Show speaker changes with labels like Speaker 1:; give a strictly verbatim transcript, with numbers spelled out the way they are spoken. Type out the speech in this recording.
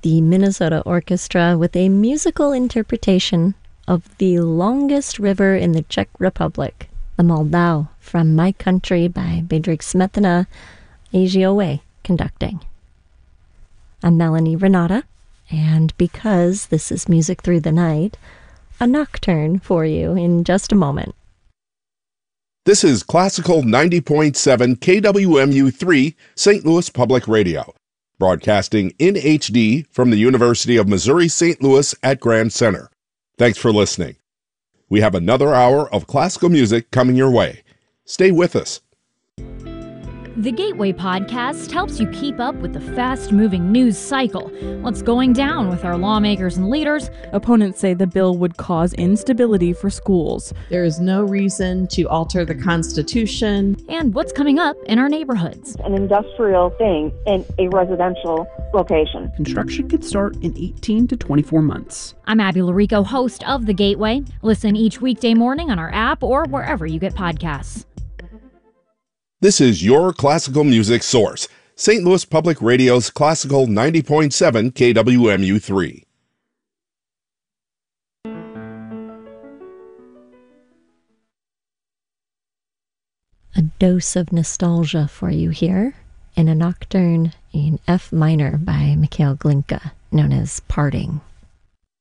Speaker 1: the Minnesota Orchestra with a musical interpretation of The Longest River in the Czech Republic, the Moldau, from My Country by Bedřich Smetana, A G O A conducting. I'm Melanie Renata, and because this is Music Through the Night, a nocturne for you in just a moment.
Speaker 2: This is Classical ninety point seven K W M U three, Saint Louis Public Radio, broadcasting in H D from the University of Missouri-Saint Louis at Grand Center. Thanks for listening. We have another hour of classical music coming your way. Stay with us.
Speaker 3: The Gateway Podcast helps you keep up with the fast-moving news cycle. What's going down with our lawmakers and leaders?
Speaker 4: Opponents say the bill would cause instability for schools.
Speaker 5: There is no reason to alter the Constitution.
Speaker 3: And what's coming up in our neighborhoods.
Speaker 6: An industrial thing in a residential location.
Speaker 7: Construction could start in eighteen to twenty-four months.
Speaker 3: I'm Abby Larico, host of The Gateway. Listen each weekday morning on our app or wherever you get podcasts.
Speaker 2: This is your classical music source, Saint Louis Public Radio's Classical ninety point seven K W M U three.
Speaker 1: A dose of nostalgia for you here in a nocturne in F minor by Mikhail Glinka, known as Parting.